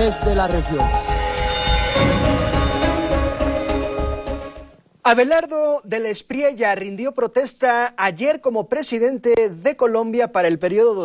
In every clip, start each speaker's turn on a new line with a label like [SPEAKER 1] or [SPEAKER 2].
[SPEAKER 1] desde las regiones.
[SPEAKER 2] Abelardo de la Espriella rindió protesta ayer como presidente de Colombia para el periodo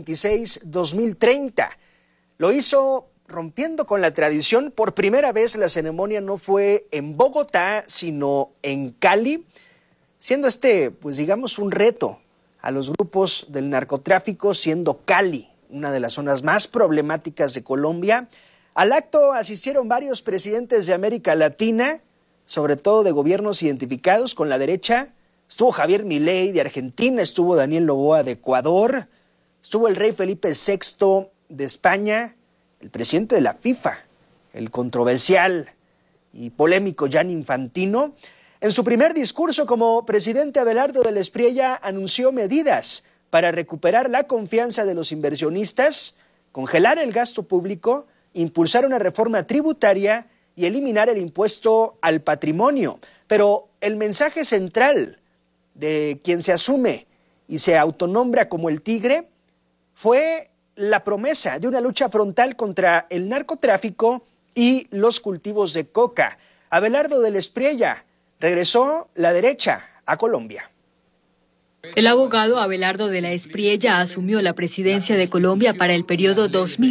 [SPEAKER 2] 2026-2030. Lo hizo rompiendo con la tradición. Por primera vez la ceremonia no fue en Bogotá, sino en Cali, siendo pues digamos, un reto a los grupos del narcotráfico, siendo Cali una de las zonas más problemáticas de Colombia. Al acto asistieron varios presidentes de América Latina, sobre todo de gobiernos identificados con la derecha. Estuvo Javier Milei de Argentina, estuvo Daniel Noboa de Ecuador, estuvo el rey Felipe VI de España, el presidente de la FIFA, el controversial y polémico Gianni Infantino. En su primer discurso como presidente, Abelardo de la Espriella anunció medidas para recuperar la confianza de los inversionistas, congelar el gasto público, impulsar una reforma tributaria y eliminar el impuesto al patrimonio. Pero el mensaje central de quien se asume y se autonombra como el Tigre fue la promesa de una lucha frontal contra el narcotráfico y los cultivos de coca. Abelardo de la Espriella regresó la derecha a Colombia.
[SPEAKER 3] El abogado Abelardo de la Espriella asumió la presidencia de Colombia para el periodo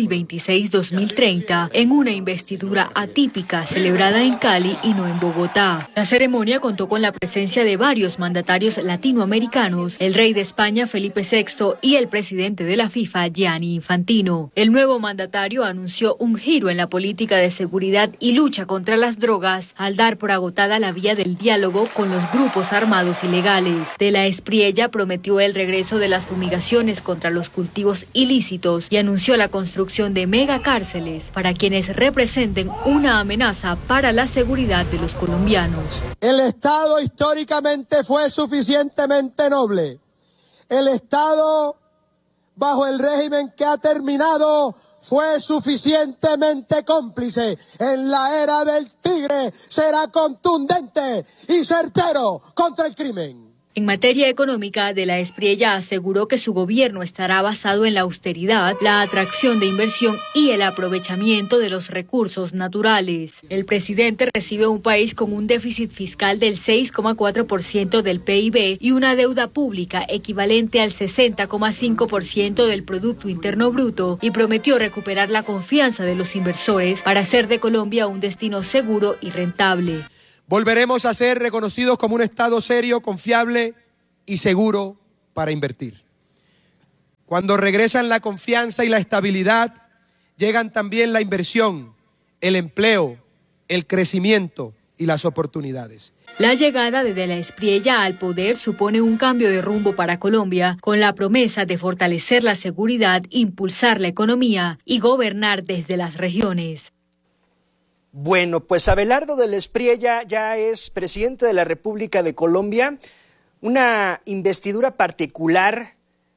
[SPEAKER 3] 2026-2030 en una investidura atípica celebrada en Cali y no en Bogotá. La ceremonia contó con la presencia de varios mandatarios latinoamericanos, el rey de España Felipe VI y el presidente de la FIFA Gianni Infantino. El nuevo mandatario anunció un giro en la política de seguridad y lucha contra las drogas al dar por agotada la vía del diálogo con los grupos armados ilegales. De la Espriella prometió el regreso de las fumigaciones contra los cultivos ilícitos y anunció la construcción de megacárceles para quienes representen una amenaza para la seguridad de los colombianos.
[SPEAKER 1] El Estado históricamente fue suficientemente noble. El Estado, bajo el régimen que ha terminado, fue suficientemente cómplice. En la era del Tigre será contundente y certero contra el crimen.
[SPEAKER 3] En materia económica, de la Espriella aseguró que su gobierno estará basado en la austeridad, la atracción de inversión y el aprovechamiento de los recursos naturales. El presidente recibe un país con un déficit fiscal del 6,4% del PIB y una deuda pública equivalente al 60,5% del Producto Interno Bruto y prometió recuperar la confianza de los inversores para hacer de Colombia un destino seguro y rentable.
[SPEAKER 1] Volveremos a ser reconocidos como un Estado serio, confiable y seguro para invertir. Cuando regresan la confianza y la estabilidad, llegan también la inversión, el empleo, el crecimiento y las oportunidades.
[SPEAKER 3] La llegada de la Espriella al poder supone un cambio de rumbo para Colombia, con la promesa de fortalecer la seguridad, impulsar la economía y gobernar desde las regiones.
[SPEAKER 2] Bueno, pues Abelardo de la Espriella ya es presidente de la República de Colombia. Una investidura particular,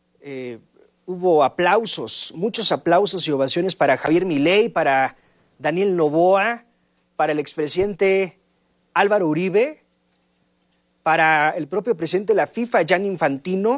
[SPEAKER 2] hubo aplausos, muchos aplausos y ovaciones para Javier Milei, para Daniel Noboa, para el expresidente Álvaro Uribe, para el propio presidente de la FIFA, Gianni Infantino.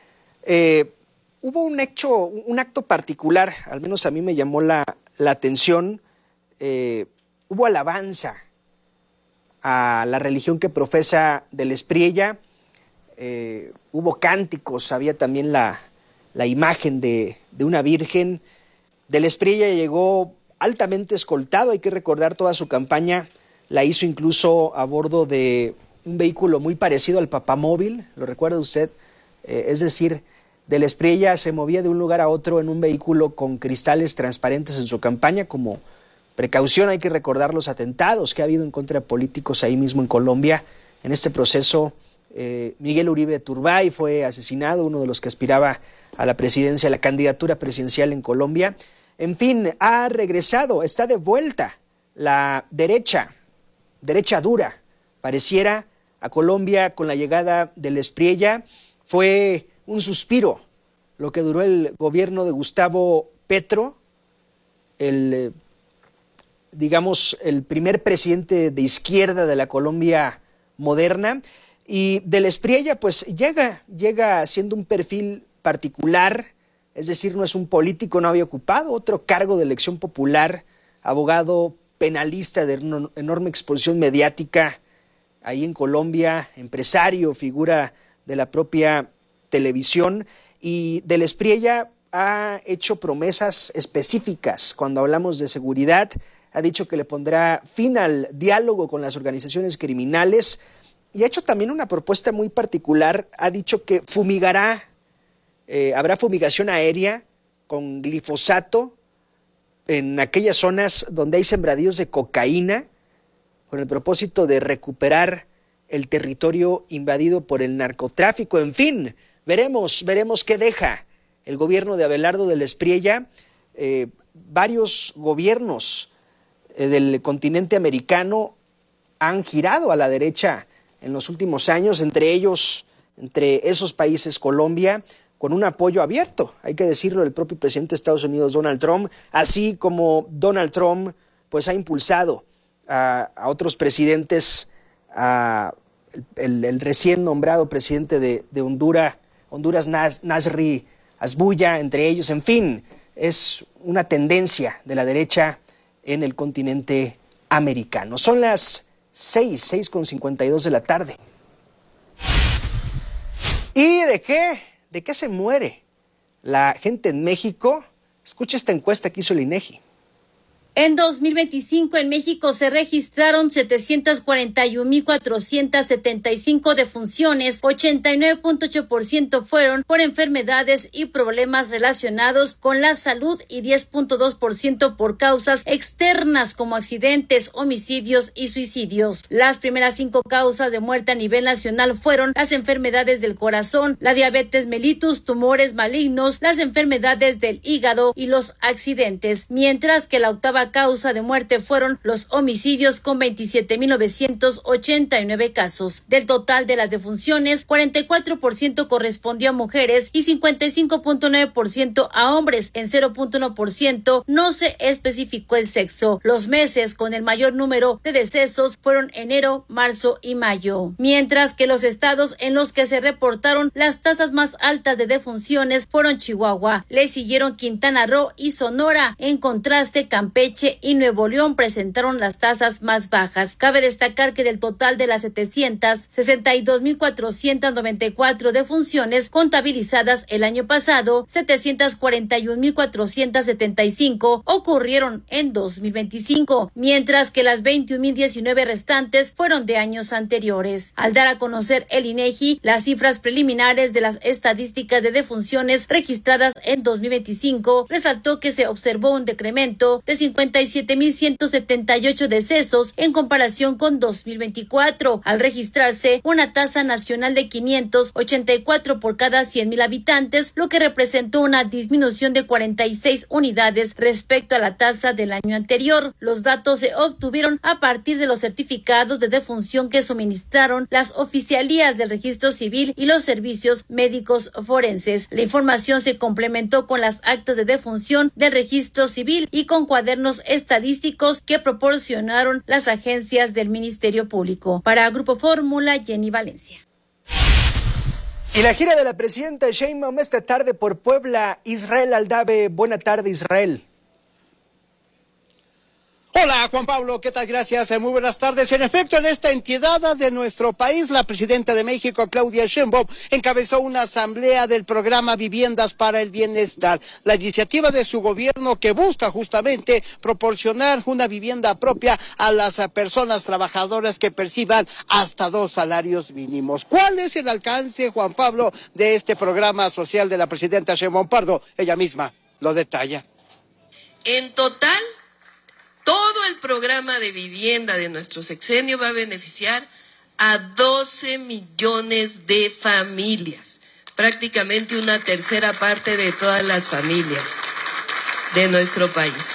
[SPEAKER 2] Hubo un acto particular, al menos a mí me llamó la atención. Hubo alabanza a la religión que profesa de la Espriella, hubo cánticos, había también la imagen de una virgen. De la Espriella llegó altamente escoltado, hay que recordar toda su campaña, la hizo incluso a bordo de un vehículo muy parecido al papamóvil, ¿lo recuerda usted? Es decir, de la Espriella se movía de un lugar a otro en un vehículo con cristales transparentes en su campaña, como precaución. Hay que recordar los atentados que ha habido en contra de políticos ahí mismo en Colombia. En este proceso, Miguel Uribe Turbay fue asesinado, uno de los que aspiraba a la presidencia, a la candidatura presidencial en Colombia. En fin, ha regresado, está de vuelta la derecha dura, pareciera, a Colombia con la llegada de la Espriella. Fue un suspiro lo que duró el gobierno de Gustavo Petro, el primer presidente de izquierda de la Colombia moderna, y de la Espriella pues llega siendo un perfil particular, es decir, no es un político, no había ocupado otro cargo de elección popular abogado penalista de enorme exposición mediática ahí en Colombia, empresario, figura de la propia televisión, y del Espriella ha hecho promesas específicas cuando hablamos de seguridad. Ha dicho que le pondrá fin al diálogo con las organizaciones criminales y ha hecho también una propuesta muy particular. Ha dicho que fumigará, habrá fumigación aérea con glifosato en aquellas zonas donde hay sembradíos de cocaína, con el propósito de recuperar el territorio invadido por el narcotráfico. En fin, veremos qué deja el gobierno de Abelardo del Espriella. Varios gobiernos del continente americano han girado a la derecha en los últimos años, entre esos países Colombia, con un apoyo abierto, hay que decirlo, del propio presidente de Estados Unidos, Donald Trump, así como Donald Trump pues ha impulsado a otros presidentes, el recién nombrado presidente de Honduras, Nasri Asbuya, entre ellos. En fin, es una tendencia de la derecha en el continente americano. Son las 6:52 de la tarde. ¿Y de qué se muere la gente en México? Escucha esta encuesta que hizo el INEGI.
[SPEAKER 4] En 2025 en México se registraron 741,475 defunciones, 89.8% fueron por enfermedades y problemas relacionados con la salud y 10.2% por causas externas como accidentes, homicidios y suicidios. Las primeras 5 causas de muerte a nivel nacional fueron las enfermedades del corazón, la diabetes mellitus, tumores malignos, las enfermedades del hígado y los accidentes, mientras que la octava causa de muerte fueron los homicidios con 27,989 casos. Del total de las defunciones, 44% correspondió a mujeres y 55.9% a hombres. En 0.1% no se especificó el sexo. Los meses con el mayor número de decesos fueron enero, marzo y mayo. Mientras que los estados en los que se reportaron las tasas más altas de defunciones fueron Chihuahua, le siguieron Quintana Roo y Sonora. En contraste, Campeche y Nuevo León presentaron las tasas más bajas. Cabe destacar que del total de las 762,494 defunciones contabilizadas el año pasado, 741,475 ocurrieron en 2025, mientras que las 21,019 restantes fueron de años anteriores. Al dar a conocer el INEGI las cifras preliminares de las estadísticas de defunciones registradas en 2025, resaltó que se observó un decremento de 57,178 decesos en comparación con 2024, al registrarse una tasa nacional de 584 por cada 100,000 habitantes, lo que representó una disminución de 46 unidades respecto a la tasa del año anterior. Los datos se obtuvieron a partir de los certificados de defunción que suministraron las oficialías del registro civil y los servicios médicos forenses. La información se complementó con las actas de defunción del registro civil y con cuadernos estadísticos que proporcionaron las agencias del Ministerio Público. Para Grupo Fórmula, Jenny Valencia.
[SPEAKER 2] Y la gira de la presidenta Sheinbaum esta tarde por Puebla. Israel Aldave, buena tarde, Israel.
[SPEAKER 5] Hola Juan Pablo, ¿qué tal? Gracias, muy buenas tardes. En efecto, en esta entidad de nuestro país, la presidenta de México, Claudia Sheinbaum, encabezó una asamblea del programa Viviendas para el Bienestar, la iniciativa de su gobierno que busca justamente proporcionar una vivienda propia a las personas trabajadoras que perciban hasta 2 salarios mínimos. ¿Cuál es el alcance, Juan Pablo, de este programa social de la presidenta Sheinbaum Pardo? Ella misma lo detalla.
[SPEAKER 6] En total, todo el programa de vivienda de nuestro sexenio va a beneficiar a 12 millones de familias, prácticamente una tercera parte de todas las familias de nuestro país.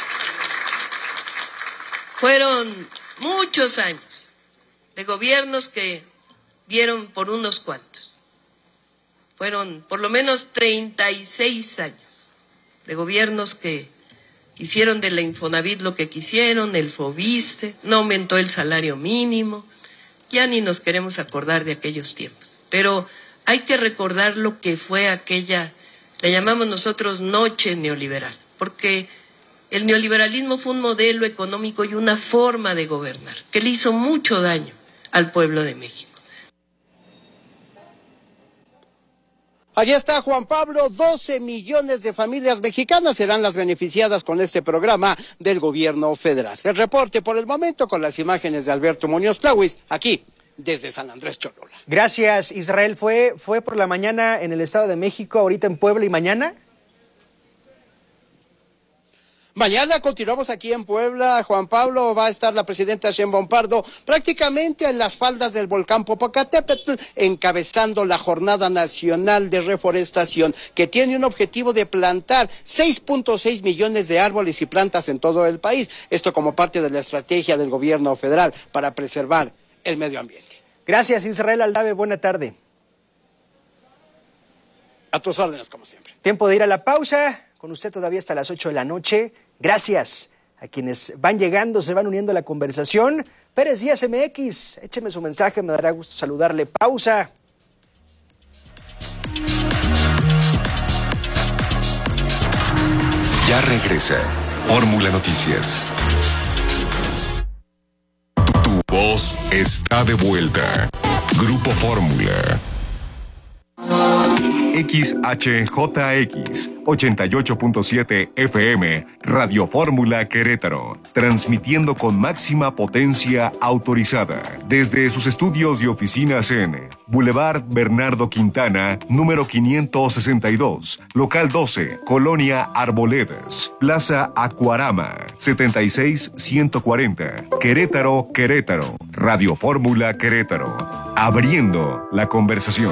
[SPEAKER 6] Fueron muchos años de gobiernos que vieron por unos cuantos. Fueron por lo menos 36 años de gobiernos que hicieron de la Infonavit lo que quisieron, el Fobiste, no aumentó el salario mínimo, ya ni nos queremos acordar de aquellos tiempos. Pero hay que recordar lo que fue aquella, le llamamos nosotros noche neoliberal, porque El neoliberalismo fue un modelo económico y una forma de gobernar que le hizo mucho daño al pueblo de México.
[SPEAKER 5] Allí está Juan Pablo, 12 millones de familias mexicanas serán las beneficiadas con este programa del gobierno federal. El reporte por el momento con las imágenes de Alberto Muñoz Plawis, aquí desde San Andrés Cholula.
[SPEAKER 2] Gracias, Israel. ¿Fue por la mañana en el Estado de México, ahorita en Puebla y mañana?
[SPEAKER 5] Mañana continuamos aquí en Puebla, Juan Pablo, va a estar la presidenta Sheinbaum Pardo prácticamente en las faldas del volcán Popocatépetl, encabezando la Jornada Nacional de Reforestación, que tiene un objetivo de plantar 6.6 millones de árboles y plantas en todo el país. Esto como parte de la estrategia del gobierno federal para preservar el medio ambiente.
[SPEAKER 2] Gracias, Israel Aldave, buena tarde.
[SPEAKER 5] A tus órdenes, como siempre.
[SPEAKER 2] Tiempo de ir a la pausa, con usted todavía hasta las 8 de la noche. Gracias a quienes van llegando, se van uniendo a la conversación. Pérez Díaz MX, écheme su mensaje, me dará gusto saludarle. Pausa.
[SPEAKER 7] Ya regresa Fórmula Noticias. Tu voz está de vuelta. Grupo Fórmula. XHJX 88.7 FM, Radio Fórmula Querétaro, transmitiendo con máxima potencia autorizada desde sus estudios y oficinas en Boulevard Bernardo Quintana, número 562, local 12, Colonia Arboledas, Plaza Acuarama, 76140, Querétaro, Querétaro, Radio Fórmula Querétaro, abriendo la conversación.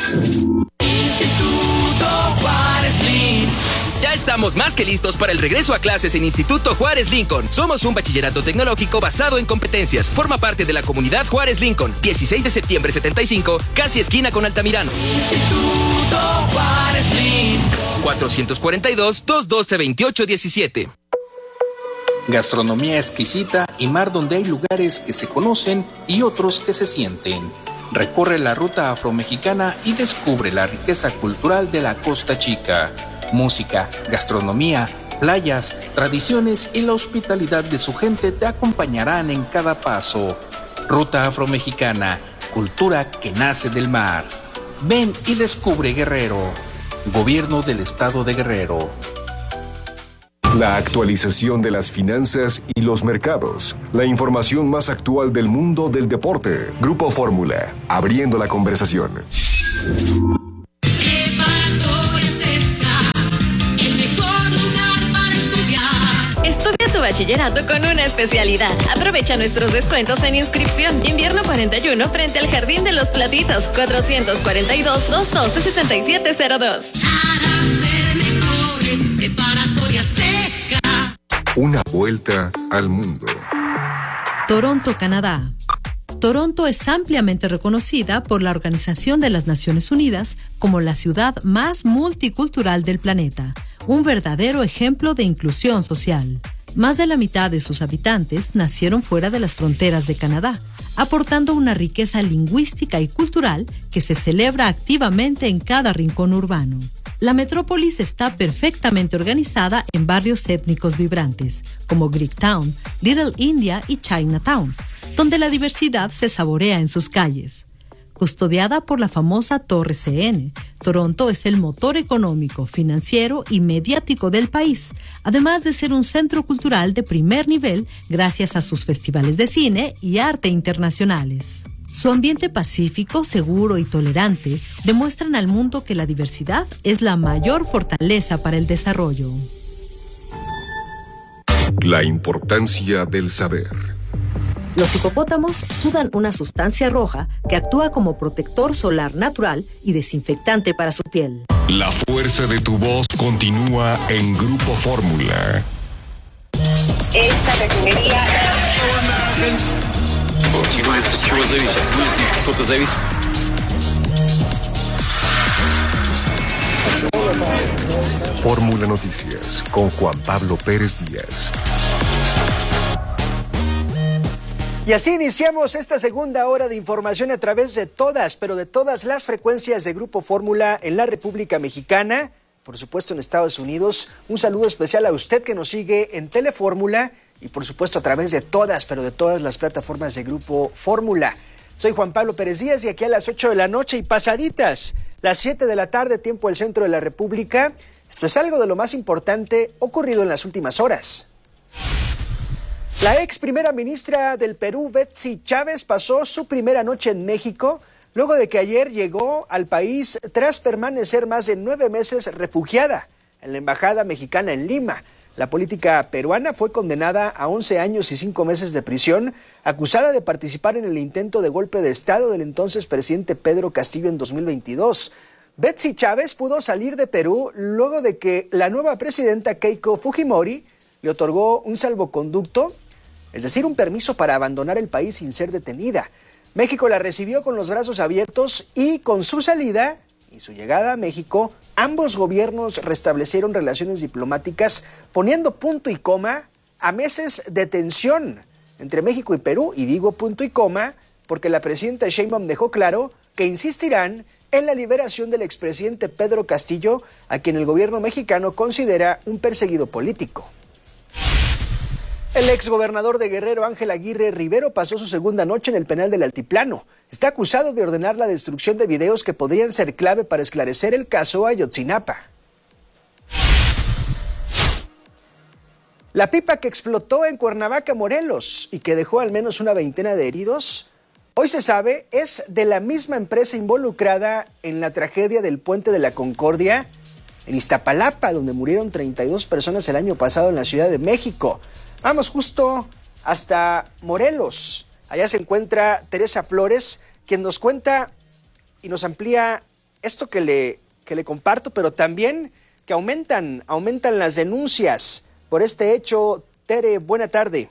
[SPEAKER 8] Ya estamos más que listos para el regreso a clases en Instituto Juárez Lincoln. Somos un bachillerato tecnológico basado en competencias. Forma parte de la comunidad Juárez Lincoln. 16 de septiembre 75, casi esquina con Altamirano. Instituto Juárez Lincoln. 442-212-2817.
[SPEAKER 9] Gastronomía exquisita y mar donde hay lugares que se conocen y otros que se sienten. Recorre la ruta afromexicana y descubre la riqueza cultural de la Costa Chica. Música, gastronomía, playas, tradiciones y la hospitalidad de su gente te acompañarán en cada paso. Ruta afromexicana, cultura que nace del mar. Ven y descubre Guerrero. Gobierno del Estado de Guerrero.
[SPEAKER 7] La actualización de las finanzas y los mercados. La información más actual del mundo del deporte. Grupo Fórmula, abriendo la conversación.
[SPEAKER 10] Estudia tu bachillerato con una especialidad. Aprovecha nuestros descuentos en inscripción. Invierno 41 frente al Jardín de los Platitos. 442-212-6702.
[SPEAKER 7] Una vuelta al mundo.
[SPEAKER 11] Toronto, Canadá. Toronto es ampliamente reconocida por la Organización de las Naciones Unidas como la ciudad más multicultural del planeta, un verdadero ejemplo de inclusión social. Más de la mitad de sus habitantes nacieron fuera de las fronteras de Canadá, aportando una riqueza lingüística y cultural que se celebra activamente en cada rincón urbano. La metrópolis está perfectamente organizada en barrios étnicos vibrantes, como Greektown, Little India y Chinatown, donde la diversidad se saborea en sus calles. Custodiada por la famosa Torre CN, Toronto es el motor económico, financiero y mediático del país, además de ser un centro cultural de primer nivel gracias a sus festivales de cine y arte internacionales. Su ambiente pacífico, seguro y tolerante demuestran al mundo que la diversidad es la mayor fortaleza para el desarrollo.
[SPEAKER 7] La importancia del saber.
[SPEAKER 11] Los hipopótamos sudan una sustancia roja que actúa como protector solar natural y desinfectante para su piel.
[SPEAKER 7] La fuerza de tu voz continúa en Grupo Fórmula.
[SPEAKER 12] Esta refinería...
[SPEAKER 7] Fórmula Noticias con Juan Pablo Pérez Díaz.
[SPEAKER 2] Y así iniciamos esta segunda hora de información a través de todas, pero de todas las frecuencias de Grupo Fórmula en la República Mexicana. por supuesto en Estados Unidos. Un saludo especial a usted que nos sigue en Telefórmula y por supuesto a través de todas, pero de todas las plataformas de Grupo Fórmula. Soy Juan Pablo Pérez Díaz y aquí a las 8 de la noche y pasaditas, las 7 de la tarde, tiempo del centro de la República. Esto es algo de lo más importante ocurrido en las últimas horas. La ex primera ministra del Perú, Betsy Chávez, pasó su primera noche en México, luego de que ayer llegó al país tras permanecer más de 9 meses refugiada en la Embajada Mexicana en Lima. La política peruana fue condenada a 11 años y 5 meses de prisión, acusada de participar en el intento de golpe de Estado del entonces presidente Pedro Castillo en 2022. Betsy Chávez pudo salir de Perú luego de que la nueva presidenta Keiko Fujimori le otorgó un salvoconducto, es decir, un permiso para abandonar el país sin ser detenida. México la recibió con los brazos abiertos y con su salida y su llegada a México, ambos gobiernos restablecieron relaciones diplomáticas, poniendo punto y coma a meses de tensión entre México y Perú. Y digo punto y coma porque la presidenta Sheinbaum dejó claro que insistirán en la liberación del expresidente Pedro Castillo, a quien el gobierno mexicano considera un perseguido político. El exgobernador de Guerrero, Ángel Aguirre Rivero, pasó su segunda noche en el penal del Altiplano. Está acusado de ordenar la destrucción de videos que podrían ser clave para esclarecer el caso Ayotzinapa. La pipa que explotó en Cuernavaca, Morelos, y que dejó al menos una veintena de heridos, hoy se sabe, es de la misma empresa involucrada en la tragedia del Puente de la Concordia en Iztapalapa, donde murieron 32 personas el año pasado en la Ciudad de México. Vamos justo hasta Morelos. Allá se encuentra Teresa Flores, quien nos cuenta y nos amplía esto que le comparto, pero también que aumentan las denuncias por este hecho. Tere, buena tarde.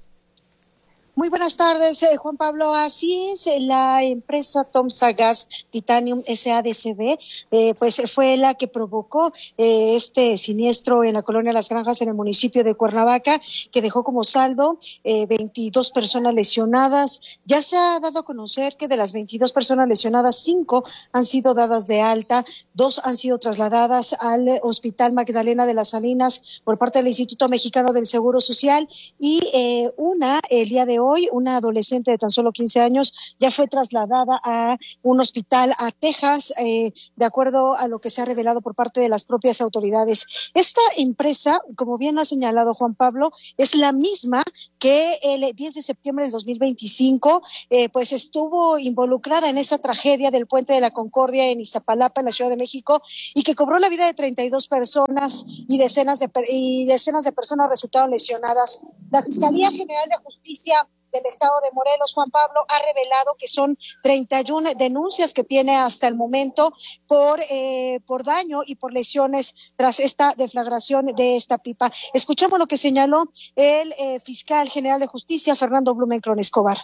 [SPEAKER 13] Muy buenas tardes, Juan Pablo. Así es, la empresa Tomsa Gas Titanium SADCB, pues fue la que provocó este siniestro en la colonia Las Granjas, en el municipio de Cuernavaca, que dejó como saldo 22 personas lesionadas. Ya se ha dado a conocer que de las 22 personas lesionadas, 5 han sido dadas de alta, 2 han sido trasladadas al Hospital Magdalena de las Salinas por parte del Instituto Mexicano del Seguro Social y una, el día de hoy, una adolescente de tan solo 15 años ya fue trasladada a un hospital a Texas, de acuerdo a lo que se ha revelado por parte de las propias autoridades. Esta empresa, como bien ha señalado Juan Pablo, es la misma que el 10 de septiembre del 2025 pues estuvo involucrada en esta tragedia del Puente de la Concordia en Iztapalapa, en la Ciudad de México, y que cobró la vida de 32 personas y decenas de personas resultaron lesionadas. La Fiscalía General de Justicia del Estado de Morelos, Juan Pablo, ha revelado que son 31 denuncias que tiene hasta el momento por daño y por lesiones tras esta deflagración de esta pipa. Escuchemos lo que señaló el fiscal general de justicia, Fernando Blumenkron Escobar.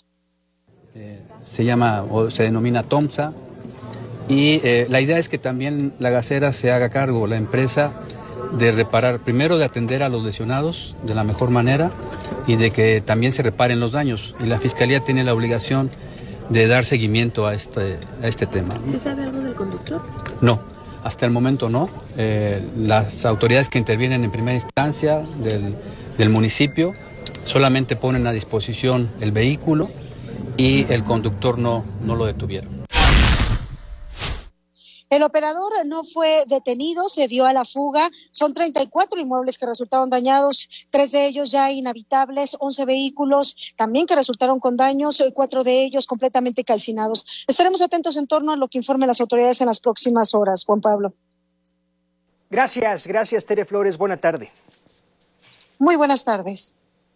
[SPEAKER 14] Se llama o se denomina Tomsa y la idea es que también la gasera se haga cargo, la empresa, de reparar, primero de atender a los lesionados de la mejor manera y de que también se reparen los daños. Y la Fiscalía tiene la obligación de dar seguimiento a este tema.
[SPEAKER 15] ¿Se sabe algo del conductor?
[SPEAKER 14] No, hasta el momento no. Las autoridades que intervienen en primera instancia del municipio solamente ponen a disposición el vehículo y el conductor no lo detuvieron.
[SPEAKER 13] El operador no fue detenido, se dio a la fuga. Son 34 inmuebles que resultaron dañados, 3 de ellos ya inhabitables, 11 vehículos también que resultaron con daños, 4 de ellos completamente calcinados. Estaremos atentos en torno a lo que informen las autoridades en las próximas horas, Juan Pablo.
[SPEAKER 2] Gracias, Tere Flores. Buena tarde.
[SPEAKER 13] Muy buenas tardes.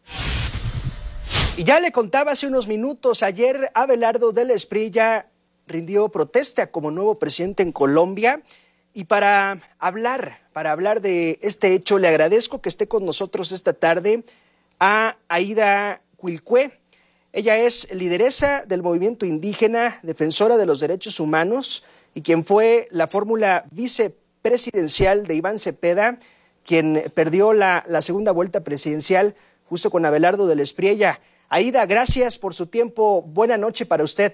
[SPEAKER 2] Y ya le contaba hace unos minutos, ayer Abelardo del Esprilla rindió protesta como nuevo presidente en Colombia. Y para hablar de este hecho, le agradezco que esté con nosotros esta tarde a Aida Cuilcue. Ella es lideresa del movimiento indígena, defensora de los derechos humanos y quien fue la fórmula vicepresidencial de Iván Cepeda, quien perdió la segunda vuelta presidencial justo con Abelardo del Espriella. Aida, gracias por su tiempo. Buena noche para usted.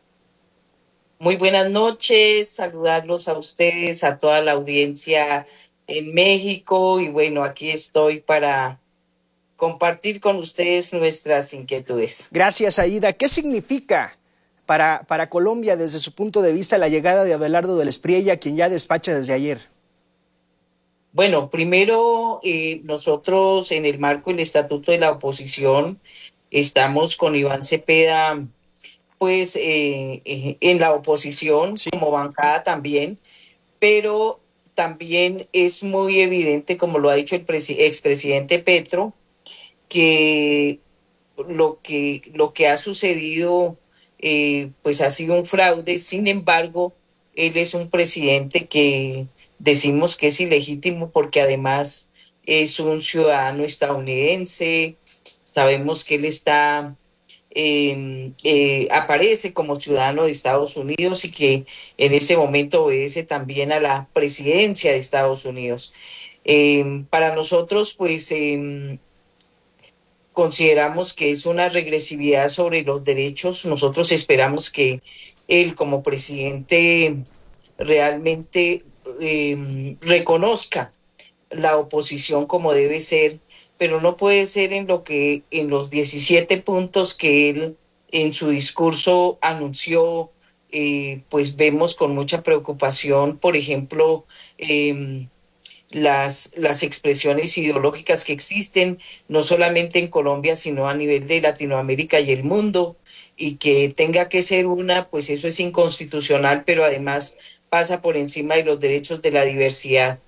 [SPEAKER 16] Muy buenas noches, saludarlos a ustedes, a toda la audiencia
[SPEAKER 15] en México y bueno, aquí estoy para compartir con ustedes nuestras inquietudes.
[SPEAKER 2] Gracias, Aída. ¿Qué significa para Colombia desde su punto de vista la llegada de Abelardo del Espriella, quien ya despacha desde ayer?
[SPEAKER 15] Bueno, primero nosotros en el marco del Estatuto de la Oposición estamos con Iván Cepeda pues en la oposición, como bancada también, pero también es muy evidente, como lo ha dicho el expresidente Petro, que lo que ha sucedido pues ha sido un fraude. Sin embargo, él es un presidente que decimos que es ilegítimo porque además es un ciudadano estadounidense. Sabemos que él está aparece como ciudadano de Estados Unidos y que en ese momento obedece también a la presidencia de Estados Unidos. Para nosotros, pues, consideramos que es una regresividad sobre los derechos. Nosotros esperamos que él, como presidente, realmente reconozca la oposición como debe ser, pero no puede ser en los 17 puntos que él en su discurso anunció. Pues vemos con mucha preocupación, por ejemplo, las expresiones ideológicas que existen, no solamente en Colombia, sino a nivel de Latinoamérica y el mundo, y que tenga que ser pues eso es inconstitucional, pero además pasa por encima de los derechos de la diversidad.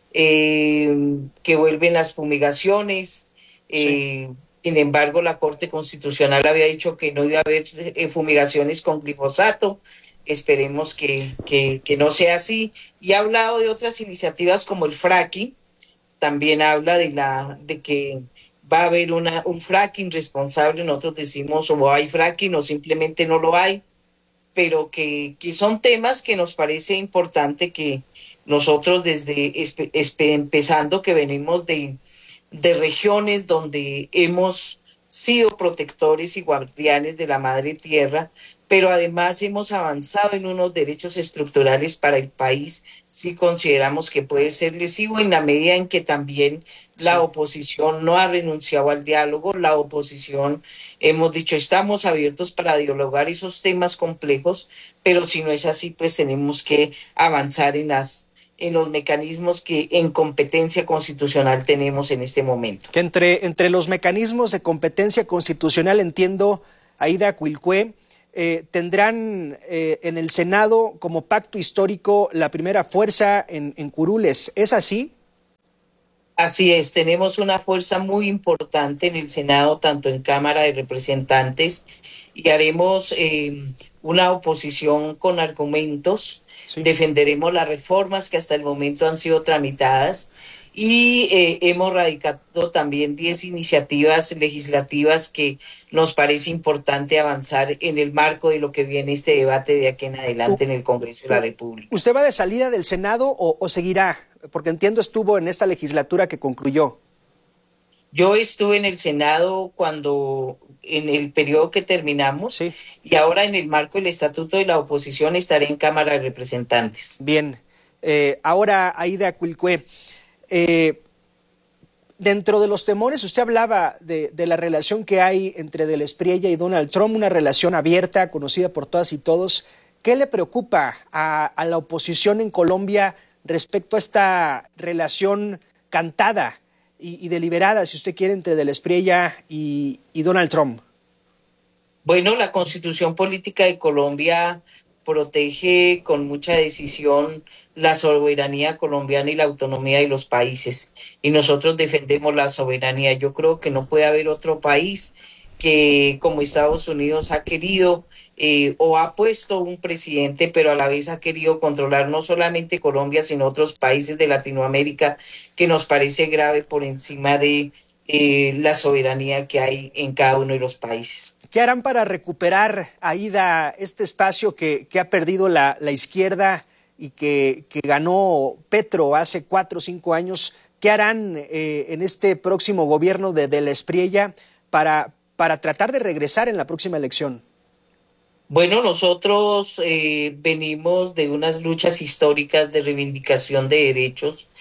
[SPEAKER 15] Que vuelven las fumigaciones. Sin embargo, la Corte Constitucional había dicho que no iba a haber fumigaciones con glifosato. Esperemos que no sea así. Y ha hablado de otras iniciativas como el fracking. También habla de que va a haber un fracking responsable. Nosotros decimos o hay fracking o simplemente no lo hay, pero que son temas que nos parece importante que nosotros desde empezando que venimos de regiones donde hemos sido protectores y guardianes de la madre tierra, pero además hemos avanzado en unos derechos estructurales para el país, sí consideramos que puede ser lesivo en la medida en que también la oposición no ha renunciado al diálogo. La oposición, hemos dicho, estamos abiertos para dialogar esos temas complejos, pero si no es así, pues tenemos que avanzar en los mecanismos que en competencia constitucional tenemos en este momento.
[SPEAKER 2] Que entre los mecanismos de competencia constitucional, entiendo, Aída Cuilcue, tendrán en el Senado como pacto histórico la primera fuerza en curules. ¿Es así?
[SPEAKER 15] Así es, tenemos una fuerza muy importante en el Senado, tanto en Cámara de Representantes, y haremos una oposición con argumentos. Defenderemos las reformas que hasta el momento han sido tramitadas y hemos radicado también 10 iniciativas legislativas que nos parece importante avanzar en el marco de lo que viene este debate de aquí en adelante en el Congreso de la República.
[SPEAKER 2] ¿Usted va de salida del Senado o seguirá? Porque entiendo estuvo en esta legislatura que concluyó.
[SPEAKER 15] Yo estuve en el Senado en el periodo que terminamos, y ahora en el marco del Estatuto de la Oposición estaré en Cámara de Representantes.
[SPEAKER 2] Bien, ahora Aída Cuilcue, dentro de los temores usted hablaba de la relación que hay entre del Espriella y Donald Trump, una relación abierta, conocida por todas y todos. ¿Qué le preocupa a la oposición en Colombia respecto a esta relación cantada y deliberada, si usted quiere, entre del Espriella y Donald Trump?
[SPEAKER 15] Bueno, la Constitución Política de Colombia protege con mucha decisión la soberanía colombiana y la autonomía de los países, y nosotros defendemos la soberanía. Yo creo que no puede haber otro país que, como Estados Unidos ha querido o ha puesto un presidente, pero a la vez ha querido controlar no solamente Colombia, sino otros países de Latinoamérica, que nos parece grave por encima de la soberanía que hay en cada uno de los países.
[SPEAKER 2] ¿Qué harán para recuperar, Aída, este espacio que ha perdido la izquierda y que ganó Petro hace 4 o 5 años? ¿Qué harán en este próximo gobierno de la Espriella para tratar de regresar en la próxima elección?
[SPEAKER 15] Bueno, nosotros venimos de unas luchas históricas de reivindicación de derechos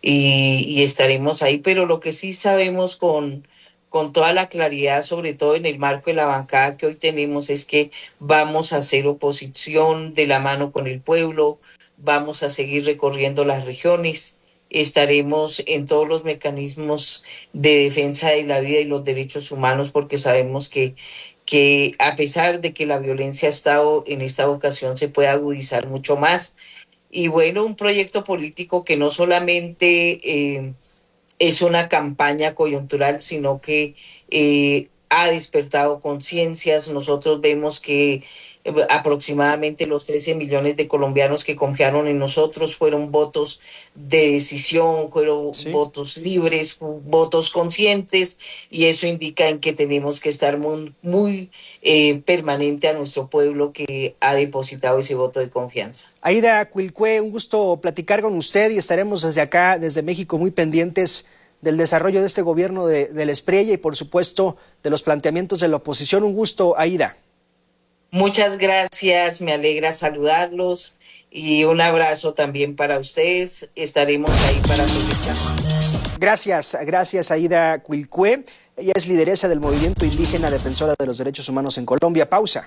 [SPEAKER 15] y estaremos ahí, pero lo que sí sabemos con toda la claridad, sobre todo en el marco de la bancada que hoy tenemos, es que vamos a hacer oposición de la mano con el pueblo, vamos a seguir recorriendo las regiones, estaremos en todos los mecanismos de defensa de la vida y los derechos humanos, porque sabemos que a pesar de que la violencia ha estado en esta ocasión, se puede agudizar mucho más. Y bueno, un proyecto político que no solamente es una campaña coyuntural, sino que ha despertado conciencias. Nosotros vemos que aproximadamente los 13 millones de colombianos que confiaron en nosotros fueron votos de decisión, fueron votos libres, votos conscientes, y eso indica en que tenemos que estar muy permanente a nuestro pueblo que ha depositado ese voto de confianza.
[SPEAKER 2] Aida Cuilcue, un gusto platicar con usted, y estaremos desde acá, desde México, muy pendientes del desarrollo de este gobierno del Espriella y por supuesto de los planteamientos de la oposición. Un gusto, Aida.
[SPEAKER 15] Muchas gracias, me alegra saludarlos y un abrazo también para ustedes. Estaremos ahí para solicitar.
[SPEAKER 2] Gracias Aida Cuilcue. Ella es lideresa del movimiento indígena defensora de los derechos humanos en Colombia. Pausa.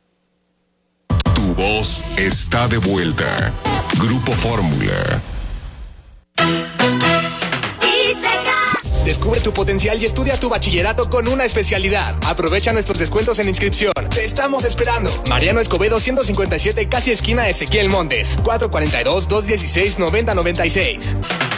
[SPEAKER 7] Tu voz está de vuelta. Grupo Fórmula.
[SPEAKER 16] Descubre tu potencial y estudia tu bachillerato con una especialidad. Aprovecha nuestros descuentos en inscripción. Te estamos esperando. Mariano Escobedo 157, casi esquina Ezequiel Montes. 442-216-9096.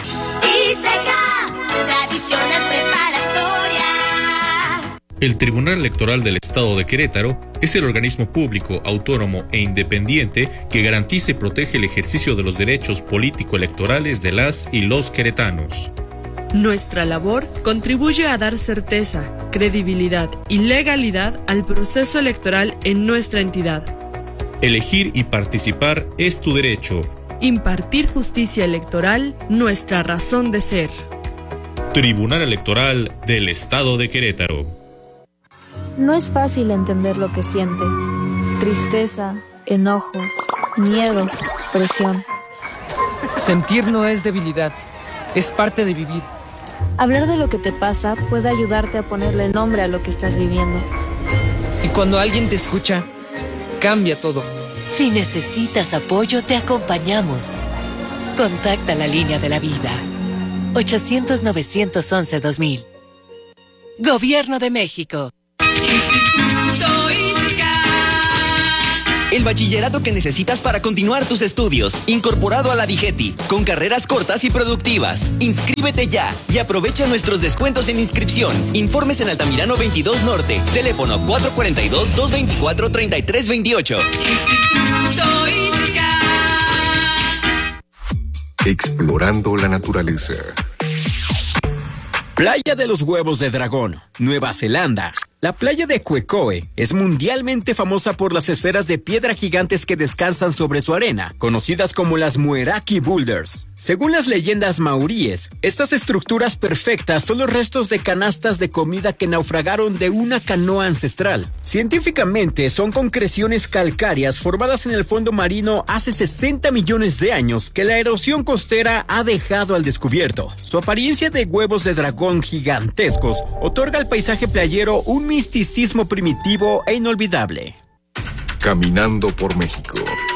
[SPEAKER 17] Tradicional preparatoria.
[SPEAKER 18] El Tribunal Electoral del Estado de Querétaro es el organismo público, autónomo e independiente que garantiza y protege el ejercicio de los derechos político-electorales de las y los queretanos.
[SPEAKER 19] Nuestra labor contribuye a dar certeza, credibilidad y legalidad al proceso electoral en nuestra entidad.
[SPEAKER 18] Elegir y participar es tu derecho.
[SPEAKER 19] Impartir justicia electoral, nuestra razón de ser.
[SPEAKER 18] Tribunal Electoral del Estado de Querétaro.
[SPEAKER 20] No es fácil entender lo que sientes. Tristeza, enojo, miedo, presión.
[SPEAKER 21] Sentir no es debilidad, es parte de vivir.
[SPEAKER 20] Hablar de lo que te pasa puede ayudarte a ponerle nombre a lo que estás viviendo.
[SPEAKER 21] Y cuando alguien te escucha, cambia todo.
[SPEAKER 22] Si necesitas apoyo, te acompañamos. Contacta la línea de la vida. 800-911-2000. Gobierno de México.
[SPEAKER 23] El bachillerato que necesitas para continuar tus estudios, incorporado a la DIGETI, con carreras cortas y productivas. Inscríbete ya y aprovecha nuestros descuentos en inscripción. Informes en Altamirano 22 Norte, teléfono 442-224-3328.
[SPEAKER 7] Explorando la naturaleza.
[SPEAKER 8] Playa de los Huevos de Dragón, Nueva Zelanda. La playa de Quecoe es mundialmente famosa por las esferas de piedra gigantes que descansan sobre su arena, conocidas como las Mueraki Boulders. Según las leyendas maoríes, estas estructuras perfectas son los restos de canastas de comida que naufragaron de una canoa ancestral. Científicamente, son concreciones calcáreas formadas en el fondo marino hace 60 millones de años que la erosión costera ha dejado al descubierto. Su apariencia de huevos de dragón gigantescos otorga al paisaje playero un misticismo primitivo e inolvidable.
[SPEAKER 7] Caminando por México.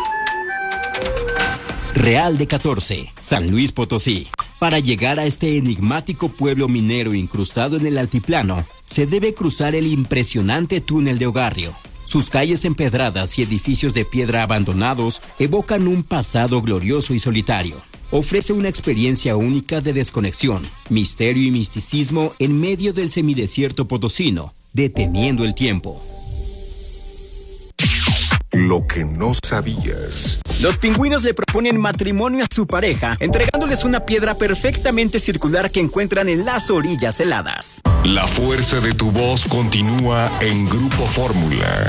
[SPEAKER 8] Real de 14, San Luis Potosí. Para llegar a este enigmático pueblo minero incrustado en el altiplano, se debe cruzar el impresionante túnel de Ogarrio. Sus calles empedradas y edificios de piedra abandonados evocan un pasado glorioso y solitario. Ofrece una experiencia única de desconexión, misterio y misticismo en medio del semidesierto potosino, deteniendo el tiempo.
[SPEAKER 7] Lo que no sabías.
[SPEAKER 8] Los pingüinos le proponen matrimonio a su pareja, entregándoles una piedra perfectamente circular que encuentran en las orillas heladas.
[SPEAKER 7] La fuerza de tu voz continúa en Grupo Fórmula.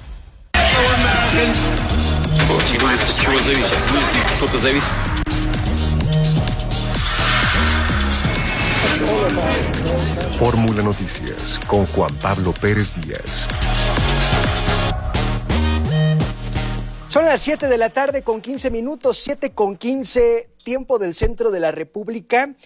[SPEAKER 7] Fórmula Noticias con Juan Pablo Pérez Díaz.
[SPEAKER 2] Son las 7 de la tarde con 15 minutos, 7 con 15. tiempo del centro de la República.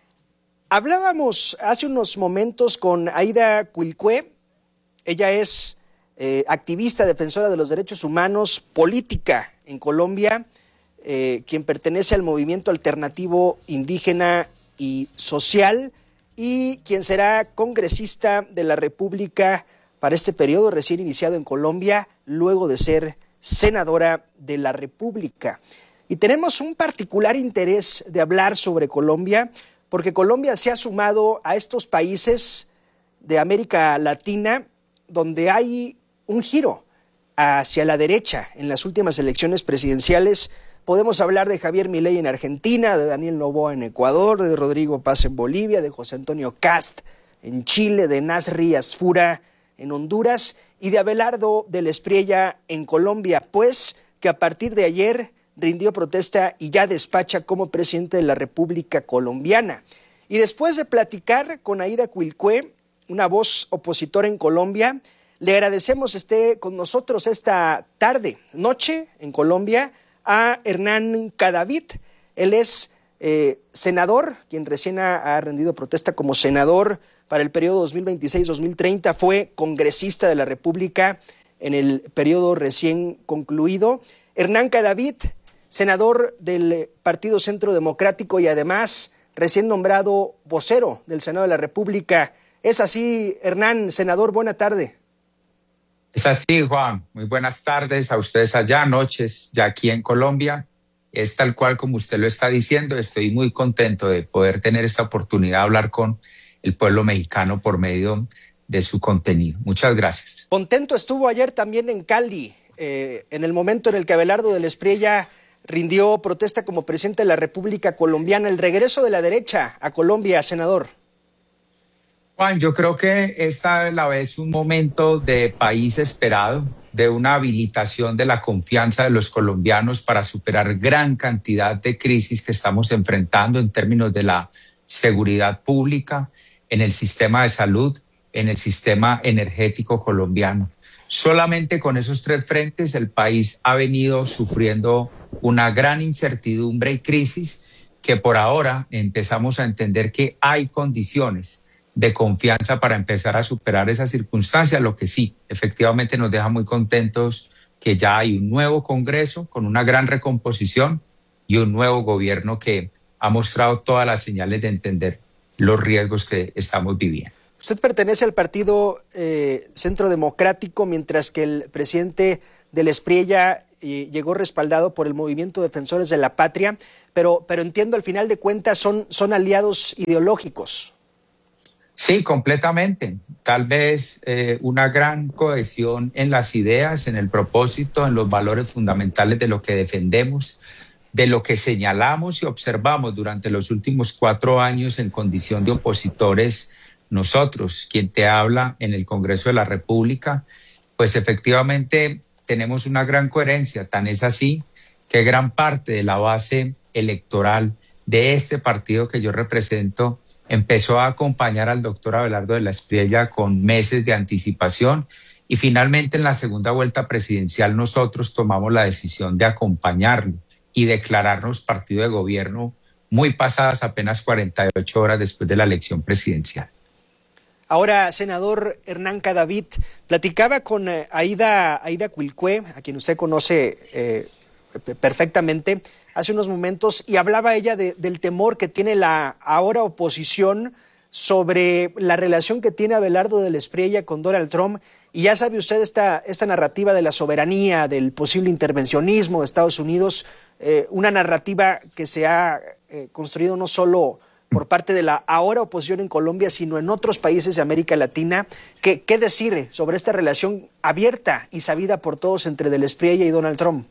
[SPEAKER 2] Hablábamos hace unos momentos con Aida Cuilcue. Ella es activista, defensora de los derechos humanos, política en Colombia, quien pertenece al movimiento alternativo indígena y social y quien será congresista de la República para este periodo recién iniciado en Colombia, luego de ser senadora de la República. Y tenemos un particular interés de hablar sobre Colombia, porque Colombia se ha sumado a estos países de América Latina donde hay un giro hacia la derecha en las últimas elecciones presidenciales. Podemos hablar de Javier Milei en Argentina, de Daniel Noboa en Ecuador, de Rodrigo Paz en Bolivia, de José Antonio Kast en Chile, de Nasri Asfura en Honduras y de Abelardo del Espriella en Colombia, pues que a partir de ayer rindió protesta y ya despacha como presidente de la República Colombiana. Y después de platicar con Aida Cuilcue, una voz opositora en Colombia, le agradecemos esté con nosotros esta noche en Colombia, a Hernán Cadavid. Él es senador, quien recién ha rendido protesta como senador para el periodo 2026-2030, fue congresista de la República en el periodo recién concluido. Hernán Cadavid, senador del Partido Centro Democrático y además recién nombrado vocero del Senado de la República. ¿Es así, Hernán, senador? Buena tarde.
[SPEAKER 1] Es así, Juan. Muy buenas tardes a ustedes allá, noches ya aquí en Colombia. Es tal cual como usted lo está diciendo. Estoy muy contento de poder tener esta oportunidad de hablar con el pueblo mexicano por medio de su contenido. Muchas gracias.
[SPEAKER 2] Contento estuvo ayer también en Cali, en el momento en el que Abelardo del Espriella rindió protesta como presidente de la República Colombiana. El regreso de la derecha a Colombia, senador.
[SPEAKER 1] Juan, yo creo que esta es la vez un momento de país esperado, de una habilitación de la confianza de los colombianos para superar gran cantidad de crisis que estamos enfrentando en términos de la seguridad pública, en el sistema de salud, en el sistema energético colombiano. Solamente con esos tres frentes el país ha venido sufriendo una gran incertidumbre y crisis que por ahora empezamos a entender que hay condiciones de confianza para empezar a superar esa circunstancia, lo que sí, efectivamente nos deja muy contentos que ya hay un nuevo Congreso con una gran recomposición y un nuevo gobierno que ha mostrado todas las señales de entender los riesgos que estamos viviendo.
[SPEAKER 2] Usted pertenece al Partido Centro Democrático, mientras que el presidente del Espriella llegó respaldado por el Movimiento Defensores de la Patria, pero entiendo, al final de cuentas son aliados ideológicos.
[SPEAKER 1] Sí, completamente. Tal vez una gran cohesión en las ideas, en el propósito, en los valores fundamentales de lo que defendemos, de lo que señalamos y observamos durante los últimos 4 años en condición de opositores. Nosotros, quien te habla en el Congreso de la República, pues efectivamente tenemos una gran coherencia. Tan es así que gran parte de la base electoral de este partido que yo represento empezó a acompañar al doctor Abelardo del Espriella con meses de anticipación y finalmente en la segunda vuelta presidencial nosotros tomamos la decisión de acompañarlo y declararnos partido de gobierno muy pasadas apenas 48 horas después de la elección presidencial.
[SPEAKER 2] Ahora, senador Hernán Cadavid, platicaba con Aida Cuilcue, a quien usted conoce perfectamente, hace unos momentos, y hablaba ella del temor que tiene la ahora oposición sobre la relación que tiene Abelardo del Espriella con Donald Trump. Y ya sabe usted esta narrativa de la soberanía, del posible intervencionismo de Estados Unidos, una narrativa que se ha construido no solo por parte de la ahora oposición en Colombia, sino en otros países de América Latina. ¿Qué decir sobre esta relación abierta y sabida por todos entre del Espriella y Donald Trump?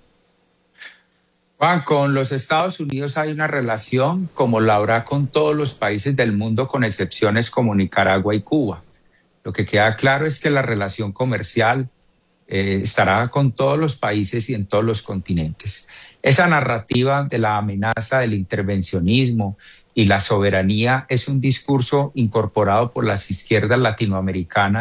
[SPEAKER 1] Juan, con los Estados Unidos hay una relación como la habrá con todos los países del mundo, con excepciones como Nicaragua y Cuba. Lo que queda claro es que la relación comercial estará con todos los países y en todos los continentes. Esa narrativa de la amenaza del intervencionismo y la soberanía es un discurso incorporado por las izquierdas latinoamericanas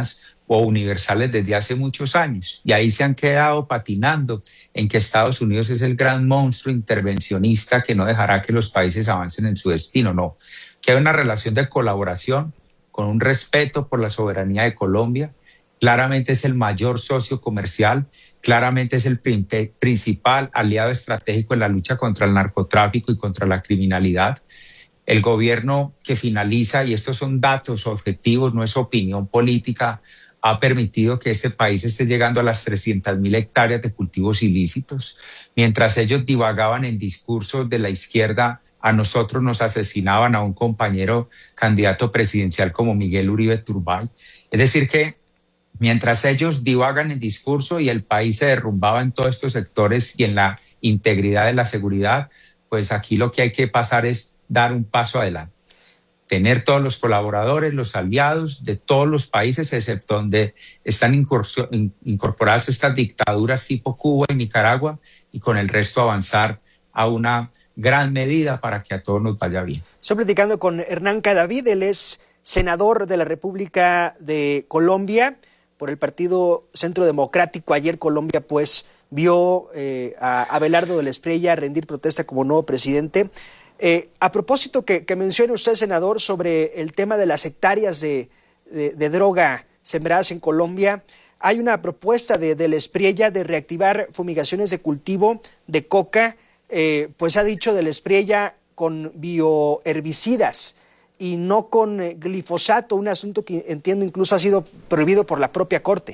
[SPEAKER 1] o universales desde hace muchos años. Y ahí se han quedado patinando en que Estados Unidos es el gran monstruo intervencionista que no dejará que los países avancen en su destino. No, que hay una relación de colaboración con un respeto por la soberanía de Colombia. Claramente es el mayor socio comercial, claramente es el principal aliado estratégico en la lucha contra el narcotráfico y contra la criminalidad. El gobierno que finaliza, y estos son datos objetivos, no es opinión política, ha permitido que este país esté llegando a las 300.000 hectáreas de cultivos ilícitos. Mientras ellos divagaban en discursos de la izquierda, a nosotros nos asesinaban a un compañero candidato presidencial como Miguel Uribe Turbay. Es decir que mientras ellos divagan en discurso y el país se derrumbaba en todos estos sectores y en la integridad de la seguridad, pues aquí lo que hay que pasar es dar un paso adelante. Tener todos los colaboradores, los aliados de todos los países, excepto donde están incorporadas estas dictaduras tipo Cuba y Nicaragua, y con el resto avanzar a una gran medida para que a todos nos vaya bien.
[SPEAKER 2] Estoy platicando con Hernán Cadavid, él es senador de la República de Colombia por el Partido Centro Democrático. Ayer Colombia pues vio a Abelardo de la Espriella rendir protesta como nuevo presidente. A propósito que mencione usted, senador, sobre el tema de las hectáreas de droga sembradas en Colombia, hay una propuesta de la Espriella de reactivar fumigaciones de cultivo de coca, pues ha dicho de la Espriella con bioherbicidas y no con glifosato, un asunto que entiendo incluso ha sido prohibido por la propia Corte.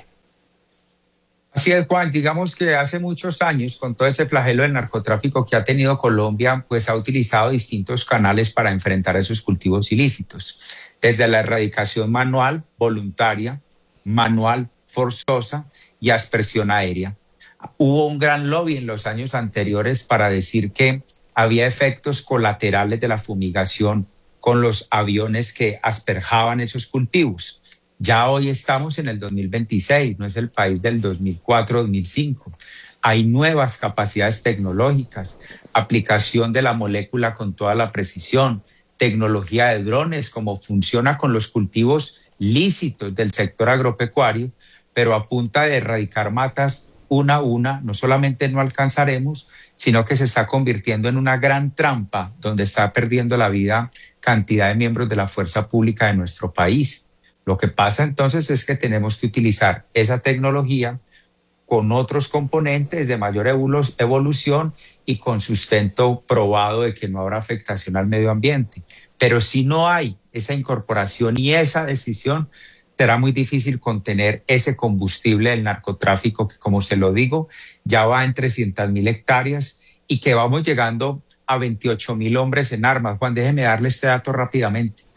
[SPEAKER 1] Así es, Juan, digamos que hace muchos años, con todo ese flagelo del narcotráfico que ha tenido Colombia, pues ha utilizado distintos canales para enfrentar esos cultivos ilícitos. Desde la erradicación manual, voluntaria, manual, forzosa y aspersión aérea. Hubo un gran lobby en los años anteriores para decir que había efectos colaterales de la fumigación con los aviones que asperjaban esos cultivos. Ya hoy estamos en el 2026, no es el país del 2004-2005. Hay nuevas capacidades tecnológicas, aplicación de la molécula con toda la precisión, tecnología de drones, como funciona con los cultivos lícitos del sector agropecuario, pero a punta de erradicar matas una a una, no solamente no alcanzaremos, sino que se está convirtiendo en una gran trampa donde está perdiendo la vida cantidad de miembros de la fuerza pública de nuestro país. Lo que pasa entonces es que tenemos que utilizar esa tecnología con otros componentes de mayor evolución y con sustento probado de que no habrá afectación al medio ambiente. Pero si no hay esa incorporación y esa decisión, será muy difícil contener ese combustible del narcotráfico que, como se lo digo, ya va en 300.000 hectáreas y que vamos llegando a 28.000 hombres en armas. Juan, déjeme darle este dato rápidamente.